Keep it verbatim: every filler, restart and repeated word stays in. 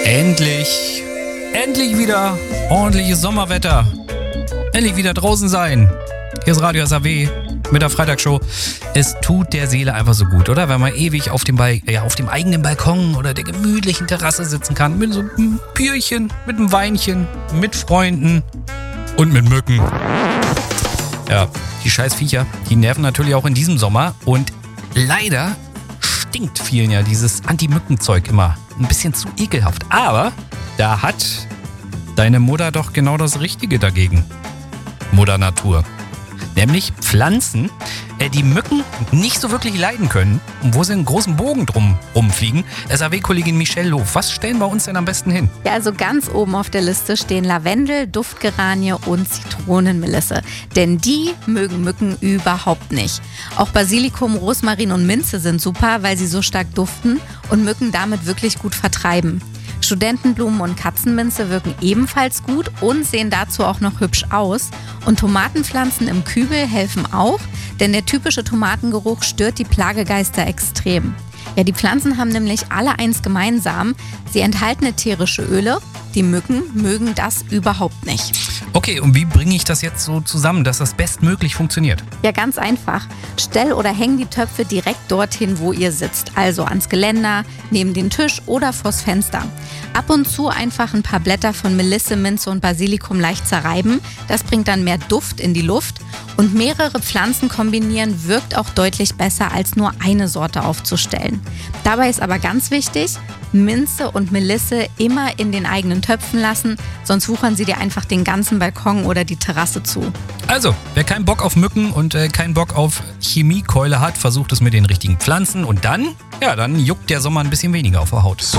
Endlich, endlich wieder ordentliches Sommerwetter. Endlich wieder draußen sein. Hier ist Radio S A W mit der Freitagsshow. Es tut der Seele einfach so gut, oder? Wenn man ewig auf dem, Bal- ja, auf dem eigenen Balkon oder der gemütlichen Terrasse sitzen kann. Mit so einem Bierchen, mit einem Weinchen, mit Freunden und mit Mücken. Ja, die scheiß Viecher, die nerven natürlich auch in diesem Sommer. Und leider stinkt vielen ja dieses Anti-Mücken-Zeug immer ein bisschen zu ekelhaft. Aber da hat deine Mutter doch genau das Richtige dagegen. Mutter Natur. Nämlich Pflanzen, äh, die Mücken nicht so wirklich leiden können und wo sie einen großen Bogen drum rumfliegen. S A W-Kollegin Michelle Loh, was stellen wir uns denn am besten hin? Ja, also ganz oben auf der Liste stehen Lavendel, Duftgeranie und Zitronenmelisse. Denn die mögen Mücken überhaupt nicht. Auch Basilikum, Rosmarin und Minze sind super, weil sie so stark duften und Mücken damit wirklich gut vertreiben. Studentenblumen und Katzenminze wirken ebenfalls gut und sehen dazu auch noch hübsch aus. Und Tomatenpflanzen im Kübel helfen auch, denn der typische Tomatengeruch stört die Plagegeister extrem. Ja, die Pflanzen haben nämlich alle eins gemeinsam. Sie enthalten ätherische Öle. Die Mücken mögen das überhaupt nicht. Okay, und wie bringe ich das jetzt so zusammen, dass das bestmöglich funktioniert? Ja, ganz einfach. Stell oder häng die Töpfe direkt dorthin, wo ihr sitzt. Also ans Geländer, neben den Tisch oder vors Fenster. Ab und zu einfach ein paar Blätter von Melisse, Minze und Basilikum leicht zerreiben. Das bringt dann mehr Duft in die Luft. Und mehrere Pflanzen kombinieren wirkt auch deutlich besser, als nur eine Sorte aufzustellen. Dabei ist aber ganz wichtig, Minze und Melisse immer in den eigenen Töpfen lassen, sonst wuchern sie dir einfach den ganzen Balkon oder die Terrasse zu. Also, wer keinen Bock auf Mücken und äh, keinen Bock auf Chemiekeule hat, versucht es mit den richtigen Pflanzen und dann, ja, dann juckt der Sommer ein bisschen weniger auf der Haut.